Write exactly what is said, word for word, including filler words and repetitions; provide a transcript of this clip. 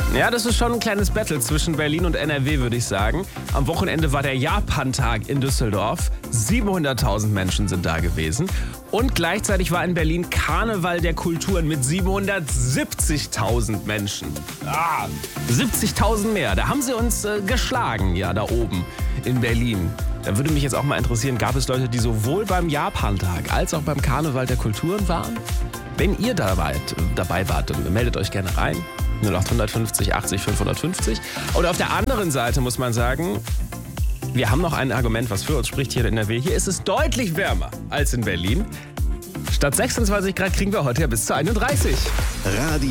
Ja, das ist schon ein kleines Battle zwischen Berlin und N R W, würde ich sagen. Am Wochenende war der Japantag in Düsseldorf. siebenhunderttausend Menschen sind da gewesen. Und gleichzeitig war in Berlin Karneval der Kulturen mit siebenhundertsiebzigtausend Menschen. Ah, siebzigtausend mehr. Da haben sie uns äh, geschlagen, ja, da oben in Berlin. Da würde mich jetzt auch mal interessieren, gab es Leute, die sowohl beim Japantag als auch beim Karneval der Kulturen waren? Wenn ihr dabei, dabei wart, dann meldet euch gerne rein. null acht fünfzig achtzig fünfhundertfünfzig. Oder auf der anderen Seite muss man sagen, wir haben noch ein Argument, was für uns spricht hier in N R W. Hier ist es deutlich wärmer als in Berlin. Statt sechsundzwanzig Grad kriegen wir heute ja bis zu einunddreißig. Radio